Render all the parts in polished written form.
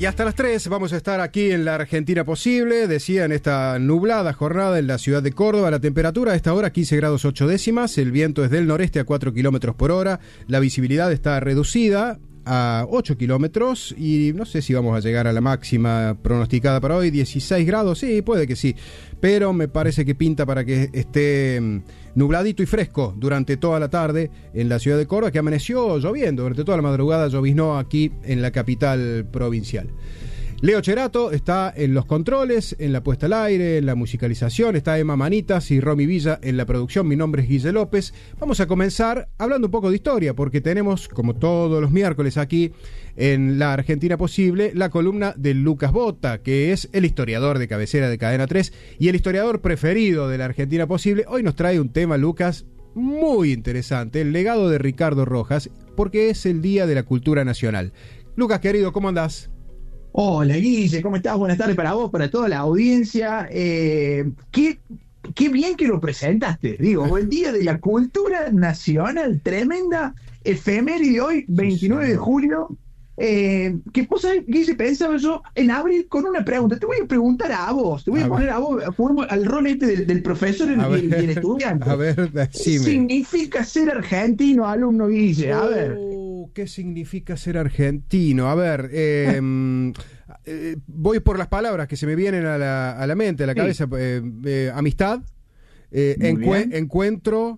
Y hasta las 3 vamos a estar aquí en la Argentina Posible, decía, en esta nublada jornada en la ciudad de Córdoba. La temperatura a esta hora 15 grados 8 décimas, el viento es del noreste a 4 kilómetros por hora, la visibilidad está reducida a 8 kilómetros y no sé si vamos a llegar a la máxima pronosticada para hoy, 16 grados, sí, puede que sí, pero me parece que pinta para que esté nubladito y fresco durante toda la tarde en la ciudad de Córdoba, que amaneció lloviendo, durante toda la madrugada lloviznó aquí en la capital provincial. Leo Cherato está en los controles, en la puesta al aire, en la musicalización, está Emma Manitas y Romy Villa en la producción. Mi nombre es Guille López. Vamos a comenzar hablando un poco de historia, porque tenemos, como todos los miércoles aquí en la Argentina Posible, la columna de Lucas Bota, que es el historiador de cabecera de Cadena 3 y el historiador preferido de la Argentina Posible. Hoy nos trae un tema, Lucas, muy interesante, el legado de Ricardo Rojas, porque es el Día de la Cultura Nacional. Lucas, querido, ¿cómo andás? Hola Guille, ¿cómo estás? Buenas tardes para vos, para toda la audiencia. Qué bien que lo presentaste. Digo, el Día de la Cultura Nacional, tremenda efeméride hoy, 29 de julio. Que vos sabés, Guille, pensaba yo en abrir con una pregunta. Te voy a preguntar a vos, te voy a poner a vos al rol del profesor y el estudiante. A ver, decime. ¿Qué significa ser argentino, alumno Guille? A ver. ¿Qué significa ser argentino? A ver, voy por las palabras que se me vienen a la mente, a la cabeza. Amistad, encuentro,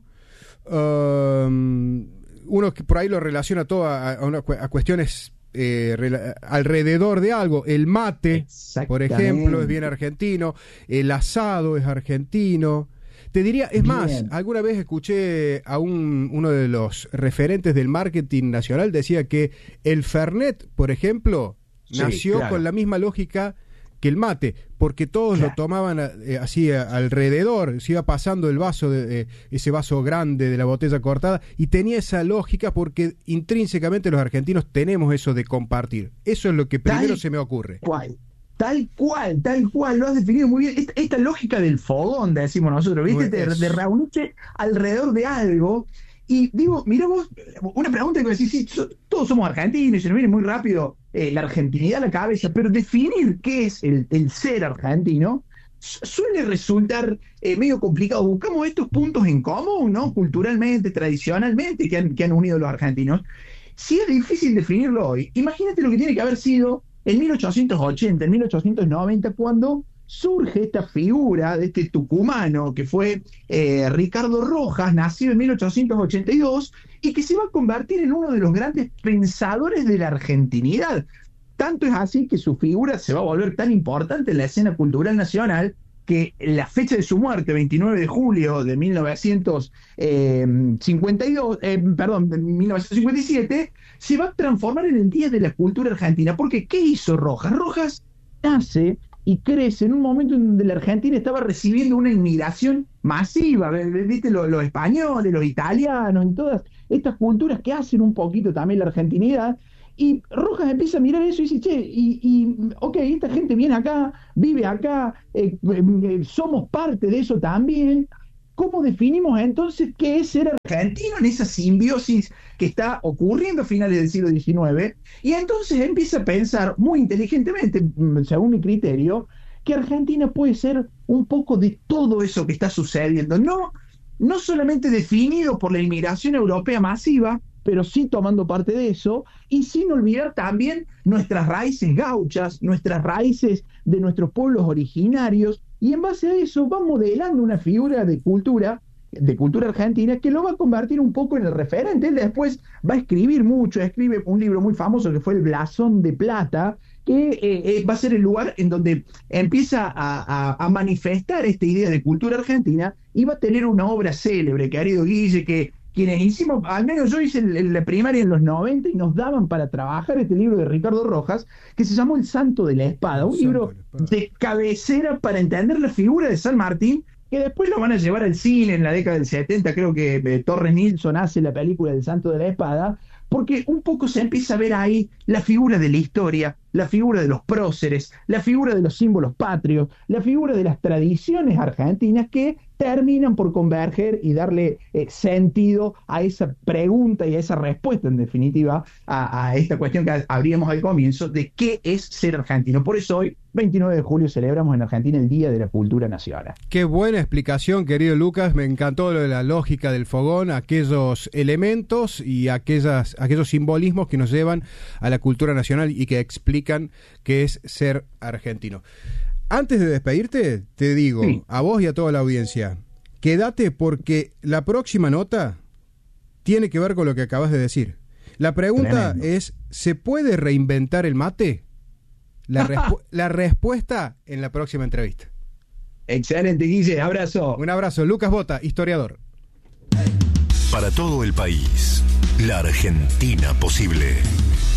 uno que por ahí lo relaciona todo a cuestiones alrededor de algo. El mate, por ejemplo, es bien argentino. El asado es argentino. Te diría, es más, alguna vez escuché a uno de los referentes del marketing nacional, decía que el Fernet, por ejemplo, nació con la misma lógica que el mate, porque todos lo tomaban así alrededor, se iba pasando el vaso, ese vaso grande de la botella cortada, y tenía esa lógica porque intrínsecamente los argentinos tenemos eso de compartir. Eso es lo que primero se me ocurre. Tal cual, lo has definido muy bien. Esta lógica del fogón, decimos nosotros, ¿viste? De reunirse alrededor de algo. Y digo, mira vos, una pregunta que me decís, sí, todos somos argentinos, y se nos viene muy rápido la argentinidad a la cabeza, pero definir qué es el ser argentino suele resultar medio complicado. Buscamos estos puntos en común, ¿no? Culturalmente, tradicionalmente, que han unido a los argentinos. Si es difícil definirlo hoy, imagínate lo que tiene que haber sido en 1880, en 1890, cuando surge esta figura de este tucumano que fue Ricardo Rojas, nacido en 1882, y que se va a convertir en uno de los grandes pensadores de la argentinidad. Tanto es así que su figura se va a volver tan importante en la escena cultural nacional que la fecha de su muerte, 29 de julio de 1957, se va a transformar en el Día de la Cultura Argentina. Porque, ¿qué hizo Rojas? Rojas nace y crece en un momento en donde la Argentina estaba recibiendo una inmigración masiva, ¿viste? Los españoles, los italianos y todas estas culturas que hacen un poquito también la argentinidad. Y Rojas empieza a mirar eso y dice, ok, esta gente viene acá, vive acá, somos parte de eso también. ¿Cómo definimos entonces qué es ser argentino en esa simbiosis que está ocurriendo a finales del siglo XIX? Y entonces empieza a pensar muy inteligentemente, según mi criterio, que Argentina puede ser un poco de todo eso que está sucediendo. No solamente definido por la inmigración europea masiva, pero sí tomando parte de eso, y sin olvidar también nuestras raíces gauchas, nuestras raíces de nuestros pueblos originarios, y en base a eso va modelando una figura de cultura argentina que lo va a convertir un poco en el referente. Él después va a escribir mucho, escribe un libro muy famoso que fue El Blasón de Plata, que va a ser el lugar en donde empieza a manifestar esta idea de cultura argentina, y va a tener una obra célebre, querido Guille, que quienes hicimos, al menos yo hice la primaria en los 90 y nos daban para trabajar este libro de Ricardo Rojas, que se llamó El Santo de la Espada, un libro de cabecera para entender la figura de San Martín, que después lo van a llevar al cine en la década del 70, creo que Torres Nilsson hace la película del Santo de la Espada, porque un poco se empieza a ver ahí la figura de la historia la figura de los próceres, la figura de los símbolos patrios, la figura de las tradiciones argentinas que terminan por converger y darle sentido a esa pregunta y a esa respuesta, en definitiva, a esta cuestión que abríamos al comienzo de qué es ser argentino. Por eso hoy, 29 de julio, celebramos en Argentina el Día de la Cultura Nacional. Qué buena explicación, querido Lucas. Me encantó lo de la lógica del fogón, aquellos elementos y aquellos simbolismos que nos llevan a la cultura nacional y que explican qué es ser argentino. Antes de despedirte, te digo, sí, a vos y a toda la audiencia, quédate porque la próxima nota tiene que ver con lo que acabas de decir. La pregunta Tremendo. Es, ¿se puede reinventar el mate? La respuesta en la próxima entrevista. Excelente, Guille, abrazo. Un abrazo, Lucas Bota, historiador. Para todo el país, la Argentina posible.